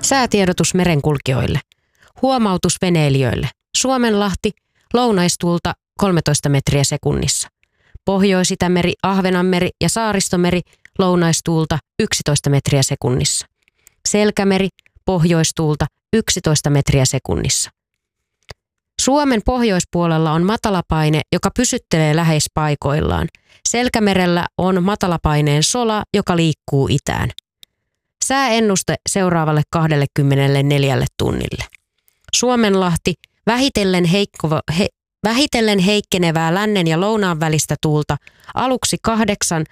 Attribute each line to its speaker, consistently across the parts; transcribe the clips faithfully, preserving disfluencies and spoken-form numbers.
Speaker 1: Säätiedotus merenkulkijoille. Huomautus veneilijöille. Suomenlahti, lounaistuulta kolmetoista metriä sekunnissa. Pohjois-Itämeri, Ahvenanmeri ja Saaristomeri, lounaistuulta yksitoista metriä sekunnissa. Selkämeri, pohjoistuulta yksitoista metriä sekunnissa. Suomen pohjoispuolella on matalapaine, joka pysyttelee läheispaikoillaan. Selkämerellä on matalapaineen sola, joka liikkuu itään. Sääennuste seuraavalle kaksikymmentäneljä tunnille. Suomenlahti, vähitellen, heikko, he, vähitellen heikkenevää lännen ja lounaan välistä tuulta, aluksi kahdeksan,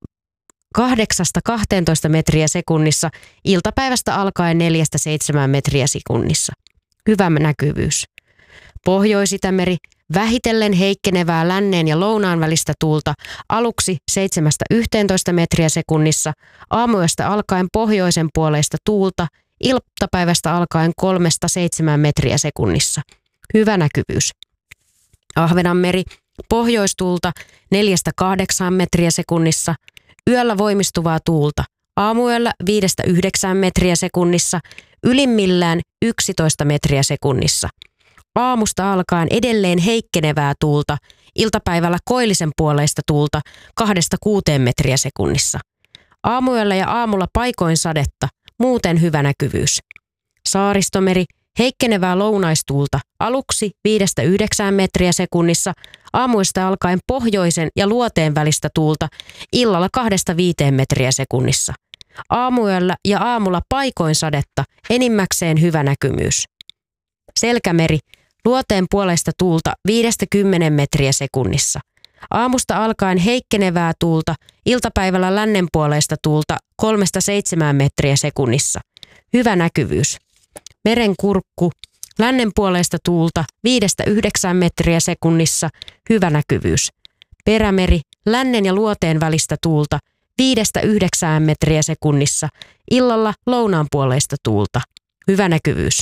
Speaker 1: kahdeksasta kahteentoista metriä sekunnissa, iltapäivästä alkaen neljästä seitsemään metriä sekunnissa. Hyvä näkyvyys. Pohjois-Itämeri, vähitellen heikkenevää lännen ja lounaan välistä tuulta, aluksi seitsemästä yhteentoista metriä sekunnissa, aamuyöstä alkaen pohjoisen puoleista tuulta, iltapäivästä alkaen kolmesta seitsemään metriä sekunnissa. Hyvä näkyvyys. Ahvenanmeri, pohjoistuulta neljästä kahdeksaan metriä sekunnissa, yöllä voimistuvaa tuulta, aamuyöllä viidestä yhdeksään metriä sekunnissa, ylimmillään yksitoista metriä sekunnissa. Aamusta alkaen edelleen heikkenevää tuulta, iltapäivällä koillisen puoleista tuulta kahdesta kuuteen metriä sekunnissa. Aamuyöllä ja aamulla paikoin sadetta, muuten hyvä näkyvyys. Saaristomeri, heikkenevää lounaistuulta, aluksi viidestä yhdeksään metriä sekunnissa, aamuista alkaen pohjoisen ja luoteen välistä tuulta, illalla kahdesta viiteen metriä sekunnissa. Aamuyöllä ja aamulla paikoin sadetta, enimmäkseen hyvä näkymyys. Selkämeri, luoteen puolesta tuulta viidestä kymmeneen metriä sekunnissa. Aamusta alkaen heikkenevää tuulta, iltapäivällä lännen puoleista tuulta kolmesta seitsemään metriä sekunnissa. Hyvä näkyvyys. Merenkurkku, lännen puoleista tuulta viidestä yhdeksään metriä sekunnissa. Hyvä näkyvyys. Perämeri, lännen ja luoteen välistä tuulta viidestä yhdeksään metriä sekunnissa. Illalla lounaan puoleista tuulta. Hyvä näkyvyys.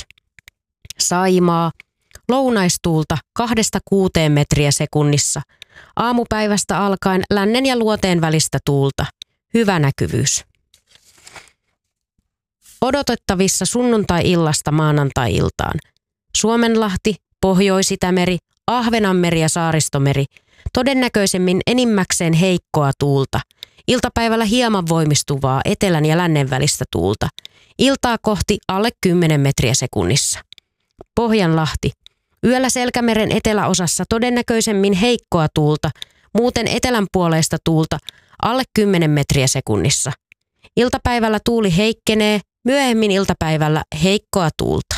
Speaker 1: Saimaa, lounaistuulta kahdesta kuuteen metriä sekunnissa. Aamupäivästä alkaen lännen ja luoteen välistä tuulta. Hyvä näkyvyys. Odotettavissa sunnuntai-illasta maanantai-iltaan. Suomenlahti, Pohjois-Itämeri, Ahvenanmeri ja Saaristomeri. Todennäköisemmin enimmäkseen heikkoa tuulta. Iltapäivällä hieman voimistuvaa etelän ja lännen välistä tuulta. Iltaa kohti alle kymmenen metriä sekunnissa. Pohjanlahti. Yöllä Selkämeren eteläosassa todennäköisemmin heikkoa tuulta, muuten etelän puoleista tuulta alle kymmenen metriä sekunnissa. Iltapäivällä tuuli heikkenee, myöhemmin iltapäivällä heikkoa tuulta.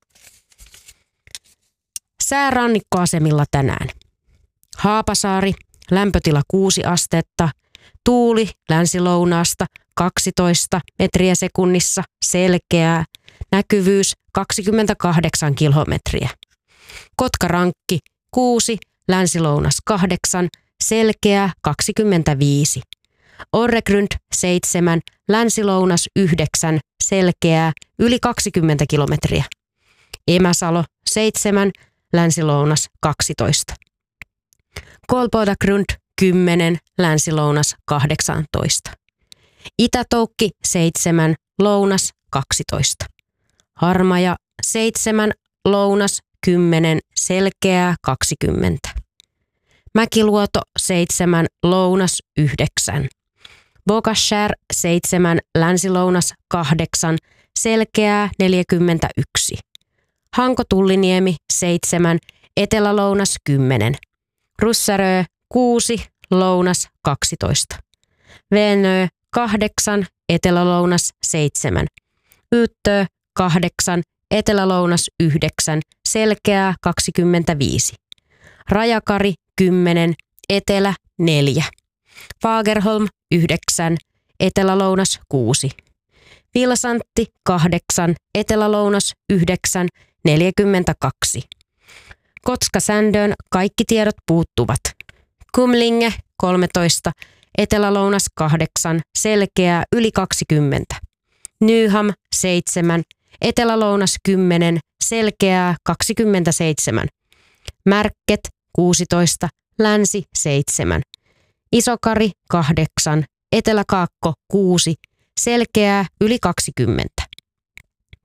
Speaker 1: Sää rannikkoasemilla tänään. Haapasaari, lämpötila kuusi astetta, tuuli länsilounaasta kaksitoista metriä sekunnissa, selkeää, näkyvyys kaksikymmentäkahdeksan kilometriä. Kotkarankki kuusi, länsilounas kahdeksan, selkeää kaksikymmentäviisi. Orregrund seitsemän, länsilounas yhdeksän, selkeää yli kaksikymmentä kilometriä. Emäsalo seitsemän, länsilounas kaksitoista. Kolbodagrund kymmenen, länsilounas kahdeksantoista. Itätoukki seitsemän, lounas kaksitoista. Harmaja seitsemän, lounas kymmenen, selkeää kaksikymmentä. Mäkiluoto seitsemän, lounas yhdeksän. Bogashär seitsemän, länsilounas kahdeksan, selkeää neljäkymmentäyksi. Hanko-Tulliniemi seitsemän, etelälounas kymmenen. Russarö kuusi, lounas kaksitoista. Venö kahdeksan, etelälounas seitsemän. Yttö kahdeksan, etelälounas yhdeksän, selkeää kaksikymmentäviisi. Rajakari kymmenen, etelä neljä. Fagerholm yhdeksän, etelälounas kuusi. Vilsantti kahdeksan, etelälounas yhdeksän, neljäkymmentäkaksi. Kotka-Sändön kaikki tiedot puuttuvat. Kumlinge kolmetoista, etelälounas kahdeksan, selkeää yli kaksikymmentä. Nyham seitsemän, etelälounas kymmenen, selkeää kaksikymmentäseitsemän. Märket kuusitoista, länsi seitsemän. Isokari kahdeksan, eteläkaakko kuusi, selkeää yli kaksikymmentä.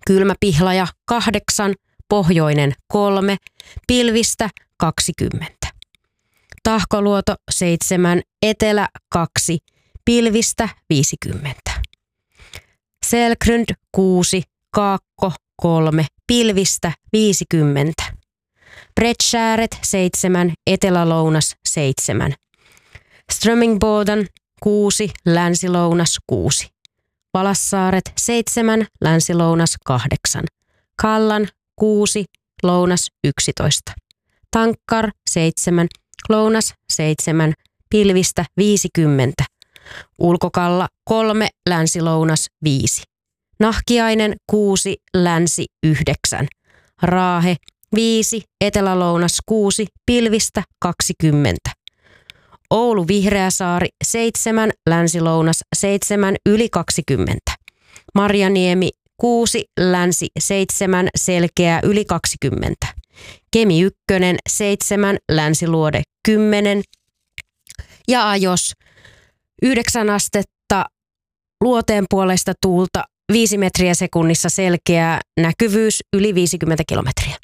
Speaker 1: Kylmäpihlaja kahdeksan, pohjoinen kolme, pilvistä kaksikymmentä. Tahkoluoto seitsemän, etelä kaksi, pilvistä viisikymmentä. Selkrund kuusi, kaakko kolme, pilvistä viisikymmentä. Bredskääret seitsemän, etelälounas seitsemän. Strömingboden kuusi, länsilounas kuusi. Valassaaret seitsemän, länsilounas kahdeksan. Kallan kuusi, lounas yksitoista. Tankkar seitsemän, lounas seitsemän, pilvistä viisikymmentä. Ulkokalla kolme, länsilounas viisi. Nahkiainen kuusi, länsi yhdeksän. Raahe viisi, etelälounas kuusi, pilvistä kaksikymmentä. Oulu Vihreäsaari seitsemän, länsilounas seitsemän, yli kaksikymmentä. Marjaniemi kuusi, länsi seitsemän, selkeä yli kaksikymmentä. Kemi ykkönen seitsemän, länsiluode kymmenen. Ja Ajos yhdeksän astetta, luoteen puolesta tuulta viisi metriä sekunnissa, selkeä näkyvyys yli viisikymmentä kilometriä.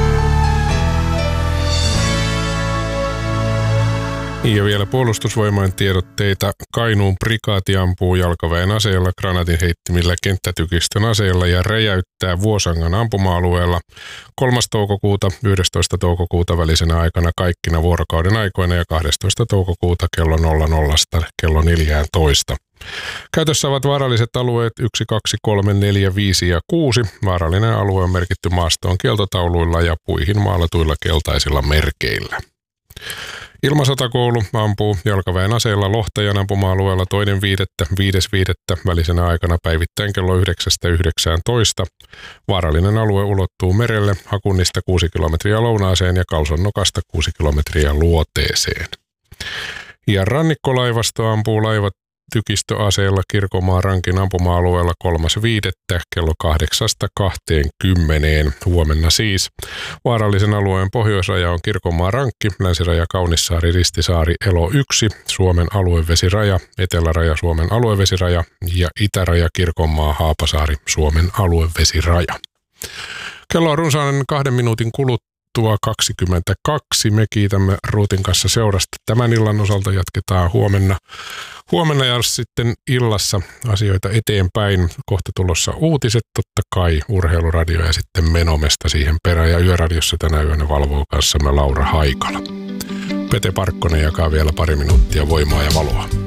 Speaker 2: Ja vielä puolustusvoimain tiedotteita. Kainuun prikaati ampuu jalkaväen aseella, granaatin heittimillä, kenttätykistön aseella ja räjäyttää Vuosangan ampuma-alueella kolmas toukokuuta yhdestoista toukokuuta välisenä aikana kaikkina vuorokauden aikoina ja kahdestoista toukokuuta kello nolla nolla kello neljätoista. Käytössä ovat vaaralliset alueet yksi, kaksi, kolme, neljä, viisi ja kuusi. Vaarallinen alue on merkitty maastoon kieltotauluilla ja puihin maalatuilla keltaisilla merkeillä. Ilmasotakoulu ampuu jalkaväen aseella Lohtajan ampuma-alueella toinen viidettä, viides viidettä välisenä aikana päivittäin kello yhdeksästä yhdeksäntoista. Vaarallinen alue ulottuu merelle, Hakunnista kuusi kilometriä lounaaseen ja Kalsonnokasta kuusi kilometriä luoteeseen. Ja rannikkolaivasto ampuu laivat tykistöaseella Kirkonmaan Rankin ampuma-alueella kolmas viidettä kello kahdeksasta kahteenkymmeneen. Huomenna siis. Vaarallisen alueen pohjoisraja on Kirkonmaan Rankki, länsiraja Kaunissaari, Ristisaari, Elo yksi, Suomen aluevesiraja, eteläraja Suomen aluevesiraja ja itäraja Kirkonmaa, Haapasaari, Suomen aluevesiraja. Kello on runsaan kahden minuutin kuluttua kaksikymmentäkaksi. Me kiitämme Ruutin kanssa seurasta. Tämän illan osalta jatketaan huomenna. Huomenna ja sitten illassa asioita eteenpäin. Kohta tulossa uutiset, totta kai urheiluradio ja sitten Menomesta siihen perään. Ja Yöradiossa tänä yönä valvoo kanssamme Laura Haikala. Pete Parkkonen jakaa vielä pari minuuttia voimaa ja valoa.